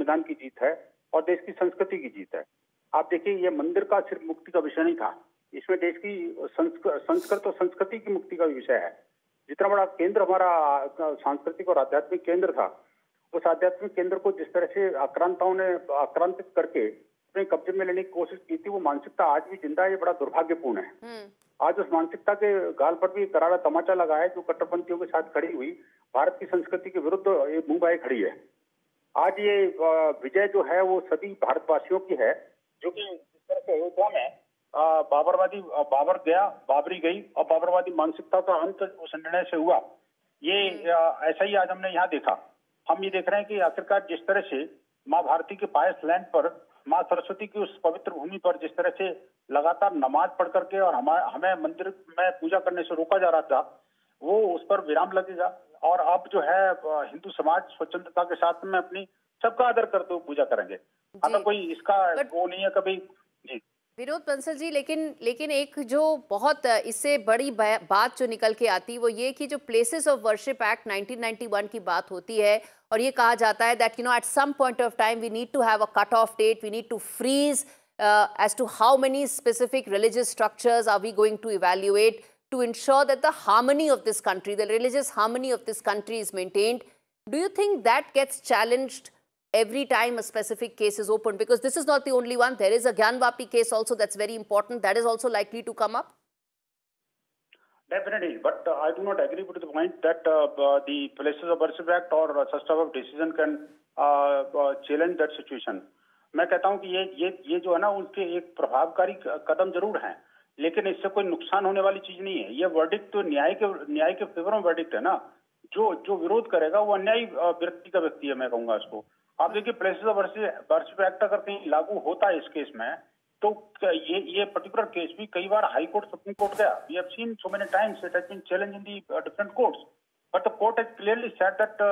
संविधान की जीत है और देश की संस्कृति की जीत है। आप देखिए, ये मंदिर का सिर्फ मुक्ति का विषय नहीं था, इसमें देश की संस्कृत और संस्कृति की मुक्ति का विषय है। जितना बड़ा केंद्र हमारा सांस्कृतिक और आध्यात्मिक केंद्र था, उस आध्यात्मिक केंद्र को जिस तरह से आक्रांताओं ने आक्रांतित करके अपने कब्जे में लेने की कोशिश की थी, वो मानसिकता आज भी जिंदा है। ये बड़ा दुर्भाग्यपूर्ण है। आज उस मानसिकता के गाल पर भी करारा तमाचा लगा है, जो कट्टरपंथियों के साथ खड़ी हुई भारत की संस्कृति के विरुद्ध मुंह बाए खड़ी है। आज ये विजय जो है वो सभी भारतवासियों की है, जो कि जिस तरह से अयोध्या में बाबर गया, बाबरी गई और बाबरवादी मानसिकता का अंत उस निर्णय से हुआ। ये ऐसा ही आज हमने यहाँ देखा। हम ये देख रहे हैं कि आखिरकार जिस तरह से माँ भारती के पायस लैंड पर, माँ सरस्वती की उस पवित्र भूमि पर जिस तरह से लगातार नमाज पढ़ करके और हमें मंदिर में पूजा करने से रोका जा रहा था, वो उस पर विराम लगेगा। और अब जो है वो समाज स्वतंत्रता के साथ में अपनी सबका आदर करते हुए पूजा करेंगे। अगर कोई इसका वो नहीं है कभी। जी विनोद बंसल जी, लेकिन एक जो बहुत इससे बड़ी बात जो निकल के आती है वो ये कि जो प्लेसेस ऑफ वर्शिप एक्ट 1991 की बात होती है और ये कहा जाता है that at some point of time we need to have a cut off date, we need to freeze as to how many specific religious structures are we going to evaluate to ensure that the harmony of this country, the religious harmony of this country is maintained. Do you think that gets challenged every time a specific case is opened? Because this is not the only one. There is a Gyanvapi case also that's very important. That is also likely to come up. Definitely, but I do not agree with the point that the Places of Worship Act or such type of decision can challenge that situation. मैं कहता हूं कि ये जो है ना, उनके एक प्रभावकारी कदम जरूर हैं, लेकिन इससे कोई नुकसान होने वाली चीज नहीं है। ये वर्डिक्ट तो न्याय के फेवर में वर्डिक्ट है ना। जो विरोध करेगा वो अन्यायी व्यक्ति का व्यक्ति है, मैं कहूंगा इसको। आप देखिए, प्लेसेस ऑफ वर्शिप एक्ट अगर कहीं लागू होता है इस केस में, तो ये पर्टिकुलर केस भी कई बार हाई कोर्ट, सुप्रीम कोर्ट गया। We have seen so many times it has been challenged in the different courts, but the court has clearly said that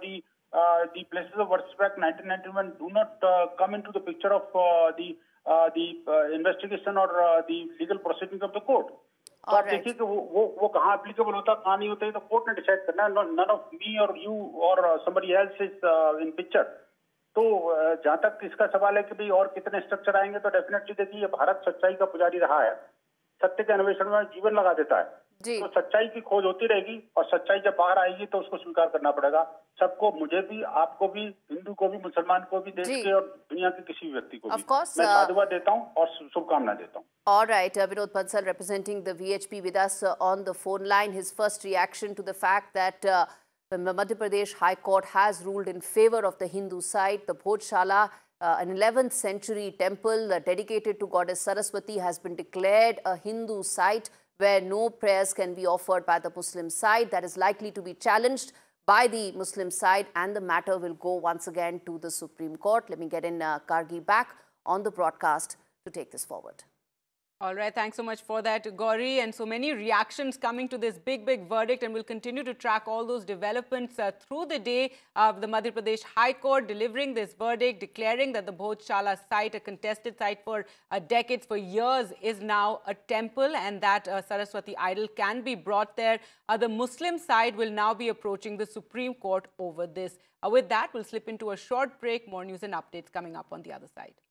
the Places of Worship Act 1991 do not come into the picture of the investigation or the legal proceeding of the court. तो आप देखिए कि वो कहाँ applicable होता है, कहाँ नहीं होता है, तो कोर्ट ने डिसाइड करना है। नन ऑफ मी और यू और somebody else is in picture. तो जहाँ तक इसका सवाल है कि भाई और कितने स्ट्रक्चर आएंगे, तो डेफिनेटली देखिए, ये भारत सच्चाई का पुजारी रहा है, सत्य के अन्वेषण में जीवन लगा देता है। तो सच्चाई की खोज होती रहेगी और सच्चाई जब बाहर आएगी तो उसको स्वीकार करना पड़ेगा सबको, मुझे भी, आपको भी, हिंदू को भी, मुसलमान को भी, देश के और दुनिया के किसी भी व्यक्ति को भी मैं साधुवाद देता हूँ और शुभकामनाएं देता हूँ। All right, Vinod Bansal representing the VHP with us on the phone line. His first reaction to the fact that the Madhya Pradesh High Court has ruled in favor of the Hindu side. The Bhojshala, an 11th century temple dedicated to goddess Saraswati, has been declared a Hindu site where no prayers can be offered by the Muslim side. That is likely to be challenged by the Muslim side, and the matter will go once again to the Supreme Court. Let me get in Gargi back on the broadcast to take this forward. All right, thanks so much for that, Gauri. And so many reactions coming to this big verdict, and we'll continue to track all those developments through the day. The Madhya Pradesh High Court delivering this verdict, declaring that the Bhojshala site, a contested site for decades, for years, is now a temple, and that Saraswati idol can be brought there. The Muslim side will now be approaching the Supreme Court over this. With that, we'll slip into a short break. More news and updates coming up on the other side.